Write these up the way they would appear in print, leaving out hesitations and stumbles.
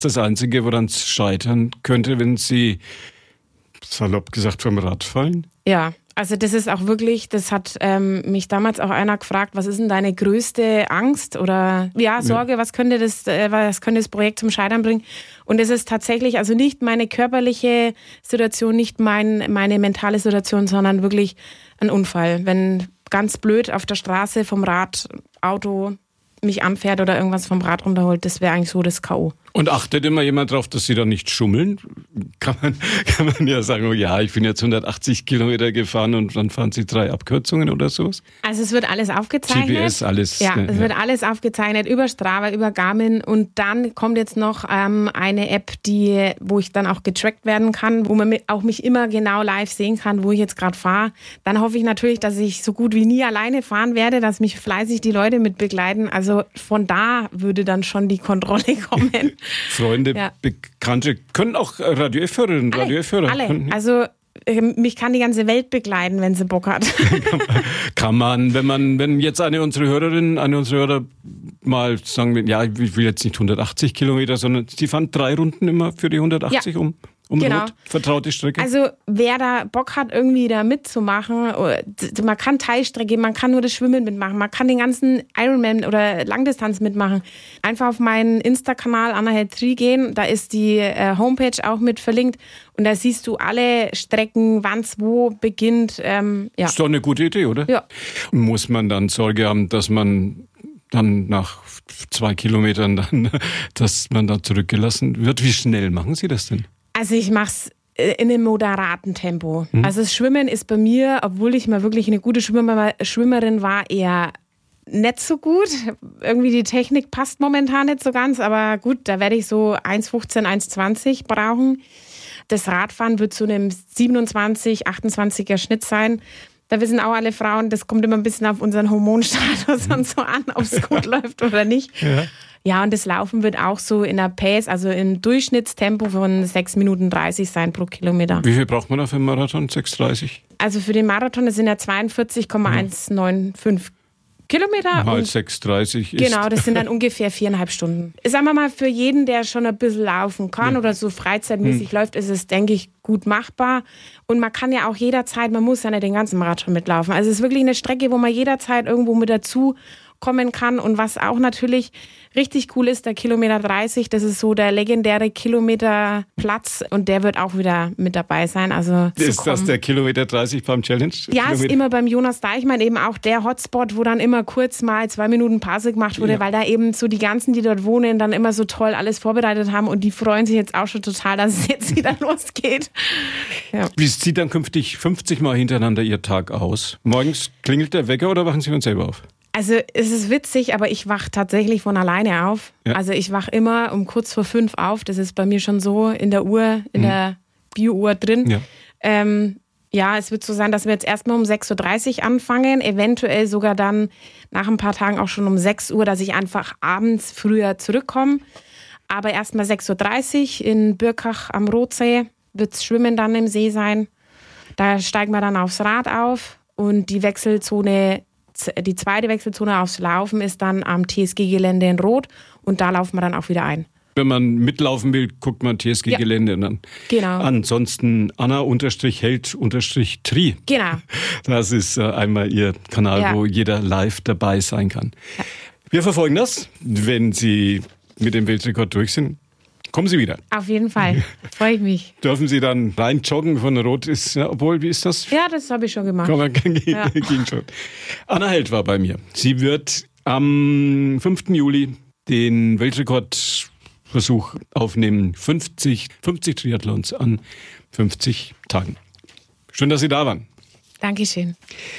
Das Einzige, woran es scheitern könnte, wenn Sie, salopp gesagt, vom Rad fallen? Ja, also das ist auch wirklich, das hat mich damals auch einer gefragt, was ist denn deine größte Angst oder Sorge, was könnte das Projekt zum Scheitern bringen? Und es ist tatsächlich also nicht meine körperliche Situation, nicht meine mentale Situation, sondern wirklich ein Unfall. Wenn ganz blöd auf der Straße vom Rad, Auto mich anfährt oder irgendwas vom Rad runterholt, das wäre eigentlich so das K.O. Und achtet immer jemand darauf, dass Sie da nicht schummeln? Kann man ja sagen, oh ja, ich bin jetzt 180 Kilometer gefahren und dann fahren Sie 3 Abkürzungen oder sowas? Also es wird alles aufgezeichnet. GPS, alles. Ja, es wird alles aufgezeichnet über Strava, über Garmin und dann kommt jetzt noch eine App, wo ich dann auch getrackt werden kann, wo man auch mich immer genau live sehen kann, wo ich jetzt gerade fahre. Dann hoffe ich natürlich, dass ich so gut wie nie alleine fahren werde, dass mich fleißig die Leute mit begleiten. Also von da würde dann schon die Kontrolle kommen. Freunde, Bekannte, können auch Radio F-Hörerinnen, Radio F-Hörer. Alle. Also mich kann die ganze Welt begleiten, wenn sie Bock hat. Kann man, wenn jetzt eine unserer Hörer mal sagen, ja, ich will jetzt nicht 180 Kilometer, sondern sie fahren 3 Runden immer für die 180 um genau. Rot, vertraute Strecke. Also wer da Bock hat, irgendwie da mitzumachen, man kann Teilstrecke, man kann nur das Schwimmen mitmachen, man kann den ganzen Ironman oder Langdistanz mitmachen. Einfach auf meinen Insta-Kanal AnnaHeld3 gehen, da ist die Homepage auch mit verlinkt und da siehst du alle Strecken, wann es wo beginnt. Ist doch eine gute Idee, oder? Ja. Muss man dann Sorge haben, dass man dann nach 2 Kilometern dass man da zurückgelassen wird? Wie schnell machen Sie das denn? Also ich mache es in einem moderaten Tempo. Also das Schwimmen ist bei mir, obwohl ich mal wirklich eine gute Schwimmerin war, eher nicht so gut. Irgendwie die Technik passt momentan nicht so ganz, aber gut, da werde ich so 1,15, 1,20 brauchen. Das Radfahren wird zu einem 27, 28er Schnitt sein. Da wissen auch alle Frauen, das kommt immer ein bisschen auf unseren Hormonstatus und so an, ob es gut läuft oder nicht. Ja, und das Laufen wird auch so in der Pace, also im Durchschnittstempo von 6 Minuten 30 sein pro Kilometer. Wie viel braucht man da für einen Marathon? 6,30? Also für den Marathon, das sind ja 42,195 Kilometer. Mal 6,30 ist... Genau, das sind dann ungefähr 4,5 Stunden. Sagen wir mal, für jeden, der schon ein bisschen laufen kann oder so freizeitmäßig läuft, ist es, denke ich, gut machbar. Und man kann ja auch jederzeit, man muss ja nicht den ganzen Marathon mitlaufen. Also es ist wirklich eine Strecke, wo man jederzeit irgendwo mit dazu kommen kann. Und was auch natürlich richtig cool ist, der Kilometer 30, das ist so der legendäre Kilometerplatz und der wird auch wieder mit dabei sein. Also ist das der Kilometer 30 beim Challenge? Ja, ist immer beim Jonas Deichmann eben auch der Hotspot, wo dann immer kurz mal 2 Minuten Pause gemacht wurde, weil da eben so die ganzen, die dort wohnen, dann immer so toll alles vorbereitet haben und die freuen sich jetzt auch schon total, dass es jetzt wieder losgeht. Ja. Wie sieht dann künftig 50 Mal hintereinander Ihr Tag aus? Morgens klingelt der Wecker oder wachen Sie uns selber auf? Also es ist witzig, aber ich wache tatsächlich von alleine auf. Ja. Also ich wache immer um kurz vor 5 auf. Das ist bei mir schon so in der Uhr, in der Bio-Uhr drin. Ja. Es wird so sein, dass wir jetzt erstmal um 6.30 Uhr anfangen, eventuell sogar dann nach ein paar Tagen auch schon um 6 Uhr, dass ich einfach abends früher zurückkomme. Aber erstmal 6.30 Uhr in Birkach am Rotsee wird's Schwimmen dann im See sein. Da steigen wir dann aufs Rad auf und die zweite Wechselzone aufs Laufen ist dann am TSG-Gelände in Rot und da laufen wir dann auch wieder ein. Wenn man mitlaufen will, guckt man TSG-Gelände an. Genau. Ansonsten Anna-Held-Tri. Genau. Das ist einmal Ihr Kanal, wo jeder live dabei sein kann. Ja. Wir verfolgen das. Wenn Sie mit dem Weltrekord durch sind, kommen Sie wieder. Auf jeden Fall. Freue ich mich. Dürfen Sie dann rein joggen von Rot? Wie ist das? Ja, das habe ich schon gemacht. Ging schon. Anna Held war bei mir. Sie wird am 5. Juli den Weltrekordversuch aufnehmen. 50 Triathlons an 50 Tagen. Schön, dass Sie da waren. Dankeschön.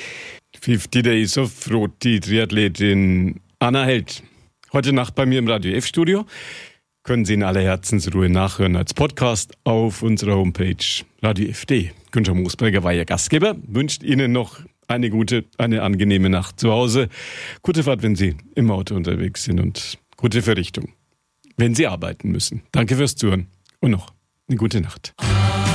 50 Days of Rot, die Triathletin Anna Held. Heute Nacht bei mir im Radio F-Studio. Können Sie in aller Herzensruhe nachhören als Podcast auf unserer Homepage Radio F.de. Günther Moosberger war Ihr Gastgeber, wünscht Ihnen noch eine angenehme Nacht zu Hause. Gute Fahrt, wenn Sie im Auto unterwegs sind und gute Verrichtung, wenn Sie arbeiten müssen. Danke fürs Zuhören und noch eine gute Nacht.